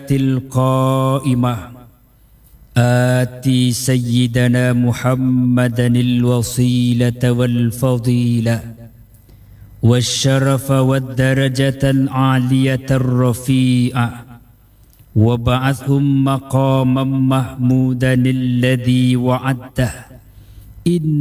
القائمة آتي سيدنا محمدا الوسيلة والفضيلة والشرف والدرجة العالية الرفيعة وابعثهم مقاما محمودا الذي وعدته.